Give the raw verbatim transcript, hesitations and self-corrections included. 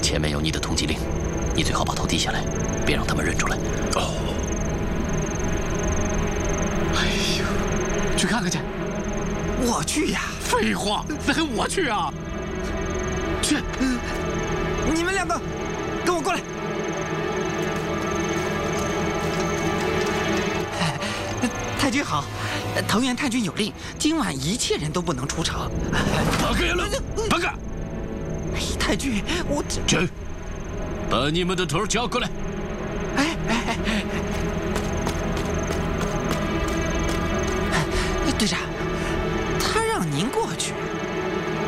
前面有你的通缉令，你最好把头低下来，别让他们认出来。 哦。哎呦，去看看去。 我去呀！ 废话，那还我去啊？去。 嗯，你们两个，跟我过来。 太君好，藤原太君有令，今晚一切人都不能出城。 八个人了，八个。 哎，太君，我这去，把你们的头交过来。 哎哎哎，队长。